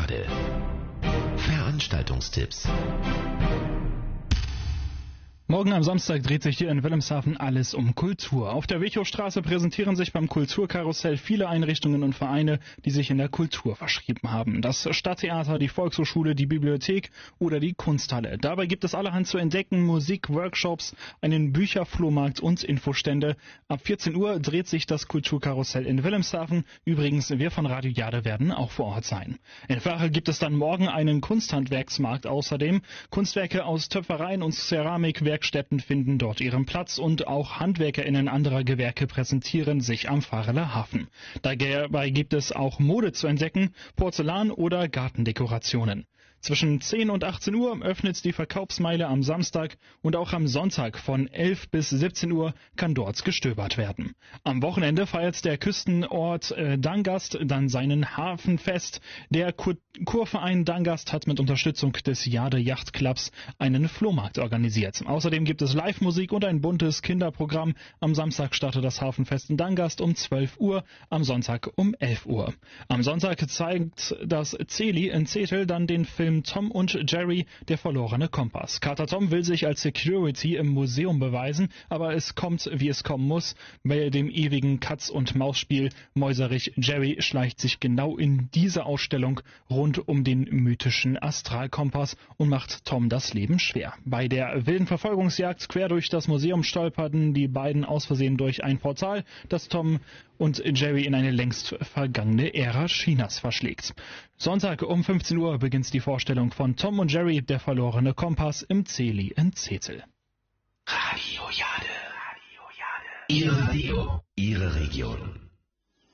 Jade. Veranstaltungstipps. Morgen am Samstag dreht sich hier in Wilhelmshaven alles um Kultur. Auf der Wichow-Straße präsentieren sich beim Kulturkarussell viele Einrichtungen und Vereine, die sich in der Kultur verschrieben haben. Das Stadttheater, die Volkshochschule, die Bibliothek oder die Kunsthalle. Dabei gibt es allerhand zu entdecken, Musik, Workshops, einen Bücherflohmarkt und Infostände. Ab 14 Uhr dreht sich das Kulturkarussell in Wilhelmshaven. Übrigens, wir von Radio Jade werden auch vor Ort sein. In Fache gibt es dann morgen einen Kunsthandwerksmarkt außerdem. Kunstwerke aus Töpfereien und Ceramikwerken finden dort ihren Platz und auch HandwerkerInnen anderer Gewerke präsentieren sich am Vareler Hafen. Dabei gibt es auch Mode zu entdecken, Porzellan oder Gartendekorationen. Zwischen 10 und 18 Uhr öffnet die Verkaufsmeile am Samstag und auch am Sonntag von 11 bis 17 Uhr kann dort gestöbert werden. Am Wochenende feiert der Küstenort Dangast dann seinen Hafenfest. Der Kurverein Dangast hat mit Unterstützung des Jade Yacht Clubs einen Flohmarkt organisiert. Außerdem gibt es Live-Musik und ein buntes Kinderprogramm. Am Samstag startet das Hafenfest in Dangast um 12 Uhr, am Sonntag um 11 Uhr. Am Sonntag zeigt das Celi in Zetel dann den Film Tom und Jerry, der verlorene Kompass. Kater Tom will sich als Security im Museum beweisen, aber es kommt, wie es kommen muss. Bei dem ewigen Katz-und-Maus-Spiel Mäuserich Jerry schleicht sich genau in diese Ausstellung rund um den mythischen Astralkompass und macht Tom das Leben schwer. Bei der wilden Verfolgungsjagd quer durch das Museum stolperten die beiden aus Versehen durch ein Portal, das Tom und Jerry in eine längst vergangene Ära Chinas verschlägt. Sonntag um 15 Uhr beginnt die Vorstellung von Tom und Jerry, der verlorene Kompass im Celi in Zetel. Radio Jade. Ihr Radio, Ihre Region.